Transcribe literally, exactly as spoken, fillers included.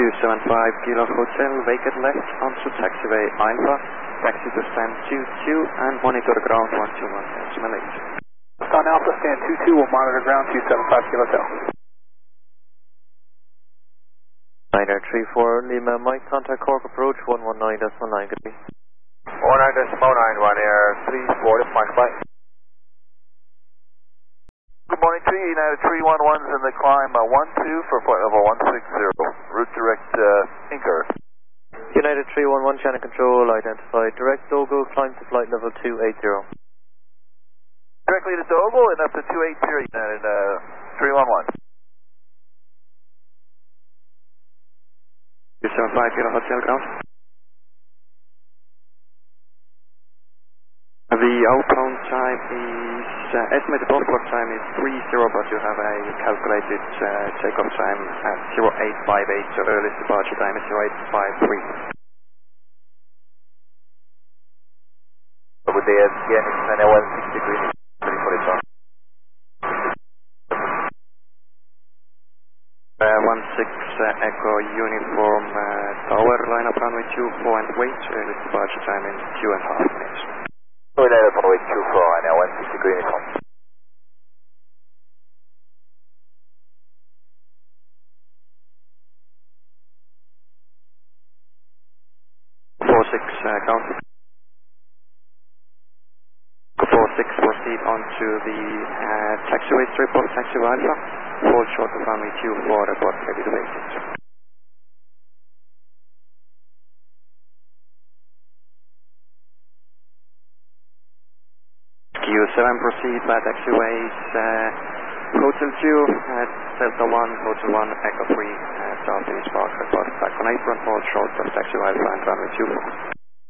two seven five Kilo Hotel, vacant left onto taxiway Alpha, taxi to stand two two and monitor ground one two one, decimal eight. On Alpha, stand two two, will monitor ground two seven five Kilo Hotel. nine three four Lima, Mike, contact Cork approach one one nine decimal nine, good day. one nine decimal nine, one air three four, Mike, bye. Good morning to you, United three one one's in the climb uh, one two for flight level one six zero, route direct uh, Inker. United three one one, channel control identified, direct Dogo, climb to flight level two eight zero. Directly to Dogo and up to two eight zero, United uh, three one one. two seven five Kilo Hotel ground. The outbound time is, uh, estimated onboard time is three zero, but you have a calculated uh, takeoff time at zero eight five eight, so earliest departure time is zero eight five three. Good day again, it's one six degree, ready for it. Uh, one six uh, Echo Uniform uh, Tower, line up runway two four and wait, earliest departure time in two and a half minutes. United runway two four, I know one six degree uniform. four six uh, count. four six proceed onto the uh, taxiway strip of taxiway Alpha, hold short of runway two four, report ready to exit. Q seven proceed by taxiways uh, Hotel two, uh, Delta one, Hotel one, Echo three, uh, Southeast Park, report back on apron, hold short of taxiway Alpha and runway two four.